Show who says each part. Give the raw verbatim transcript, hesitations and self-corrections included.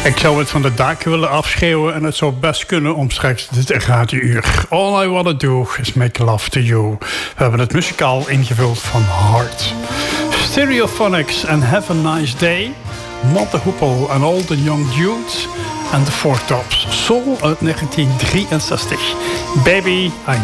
Speaker 1: Ik zou het van de dak willen afschreeuwen en het zou best kunnen omstreeks dit radiouur. All I wanna do is make love to you. We hebben het muzikaal ingevuld van Heart. Stereophonics and Have a Nice Day. Monte Hoople and All the Young Dudes. En The Four Tops. Soul uit negentien drieënzestig. Baby, I